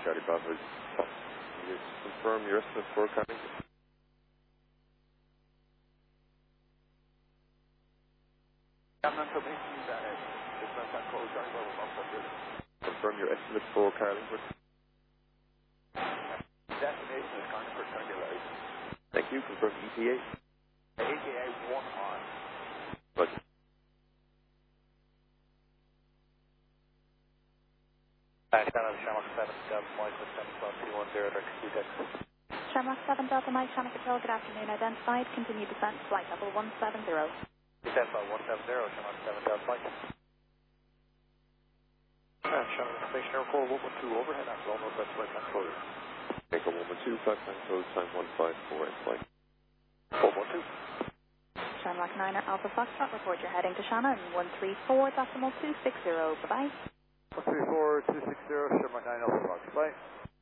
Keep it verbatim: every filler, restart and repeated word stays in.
Charlie Bravo. Can you confirm your estimate for Carrington? Confirm your estimate for Carlingford. Destination is Carlingford, Carlingford. Thank you. Confirm E T A. E T A one on. But Back down to Shamrock seven, Delta Mike with seven twelve two one zero, direct Q six. Shamrock seven, Delta Mike, Channel Control, good afternoon. Identified, continue descent, flight level one seven zero. Descent by one seven zero, Shamrock seven, Delta Mike. And Shamrock Station Air Core one one two overhead, and almost that's flight controller. Echo one one two, flight time code, time one five four, and flight. one one two. Shamrock niner, Alpha Foxtrot, report you're heading to Shannon, one three four, decimal two six zero, bye-bye. one three four two six zero, Shamrock nine Alpha Fox, bye.